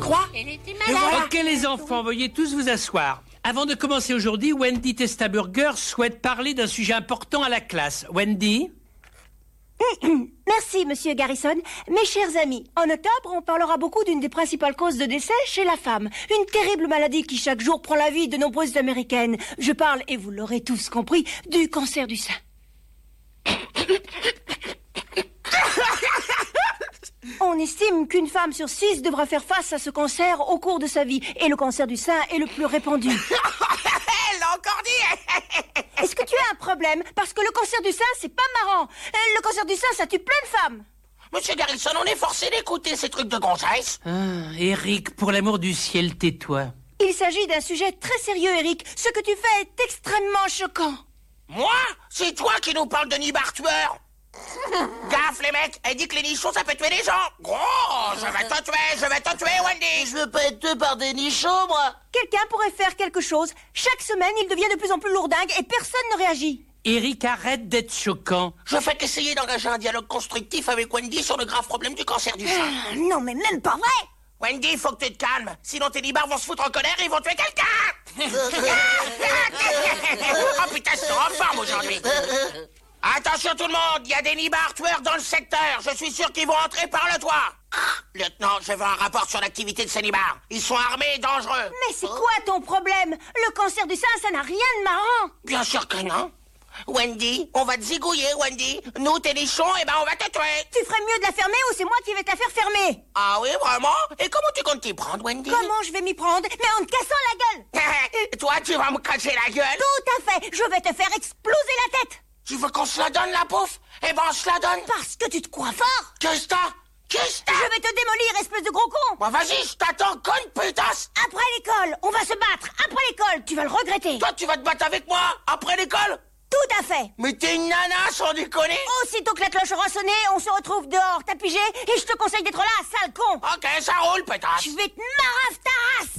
crois? Elle était Et malade. voilà. Ok les enfants, veuillez tous vous asseoir. Avant de commencer aujourd'hui, Wendy Testaburger souhaite parler d'un sujet important à la classe. Wendy? Merci, monsieur Garrison. Mes chers amis, en octobre, on parlera beaucoup d'une des principales causes de décès chez la femme. Une terrible maladie qui chaque jour prend la vie de nombreuses Américaines. Je parle, et vous l'aurez tous compris, du cancer du sein. On estime qu'une femme sur 6 devra faire face à ce cancer au cours de sa vie. Et le cancer du sein est le plus répandu. Elle l'a encore dit. Est-ce que tu as un problème? Parce que le cancer du sein, c'est pas marrant. Le cancer du sein, ça tue plein de femmes. Monsieur Garrison, on est forcé d'écouter ces trucs de gonzesse. Ah, Eric, pour l'amour du ciel, tais-toi. Il s'agit d'un sujet très sérieux, Eric. Ce que tu fais est extrêmement choquant. Moi? C'est toi qui nous parles de nibar tueur. Gaffe les mecs, elle dit que les nichons ça peut tuer les gens. Gros, je vais te tuer Wendy. Je veux pas être tué par des nichons, moi. Quelqu'un pourrait faire quelque chose. Chaque semaine, il devient de plus en plus lourdingue et personne ne réagit. Eric, arrête d'être choquant. Je fais qu'essayer d'engager un dialogue constructif avec Wendy sur le grave problème du cancer du sein. Non, mais même pas vrai. Wendy, faut que tu te calmes. Sinon tes nibards vont se foutre en colère et ils vont tuer quelqu'un. Oh putain, c'est en forme aujourd'hui. Attention tout le monde, il y a des nibards tueurs dans le secteur. Je suis sûr qu'ils vont entrer par le toit. Lieutenant, je veux un rapport sur l'activité de ces nibards. Ils sont armés et dangereux. Mais c'est quoi ton problème? Le cancer du sein, ça n'a rien de marrant. Bien sûr que non. Wendy, on va te zigouiller, Wendy. Nous, tes nichons, eh ben on va te tuer. Tu ferais mieux de la fermer ou c'est moi qui vais te la faire fermer? Ah oui, vraiment? Et comment tu comptes t'y prendre, Wendy? Comment je vais m'y prendre? Mais en te cassant la gueule. Toi, tu vas me casser la gueule? Tout à fait. Je vais te faire exploser la tête. Tu veux qu'on se la donne, la pouffe? Eh ben, on se la donne. Parce que tu te crois fort. Qu'est-ce que t'as? Qu'est-ce que Je t'as? vais te démolir, espèce de gros con. Bah vas-y, je t'attends, conne putasse. Après l'école, on va se battre. Après l'école, tu vas le regretter. Toi, tu vas te battre avec moi, après l'école? Tout à fait. Mais t'es une nana, sans déconner. Aussitôt que la cloche aura sonné, on se retrouve dehors, t'as pigé, et je te conseille d'être là, sale con. Ok, ça roule, pétasse. Je vais te marave ta race.